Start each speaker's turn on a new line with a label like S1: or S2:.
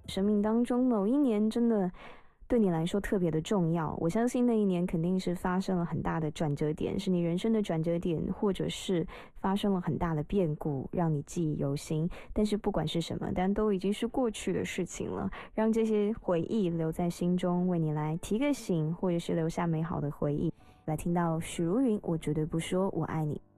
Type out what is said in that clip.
S1: 生命当中某一年真的对你来说特别的重要，我相信那一年肯定是发生了很大的转折点，是你人生的转折点，或者是发生了很大的变故，让你记忆犹新。但是不管是什么，但都已经是过去的事情了，让这些回忆留在心中，为你来提个醒，或者是留下美好的回忆。来听到许茹芸，我绝对不说我爱你。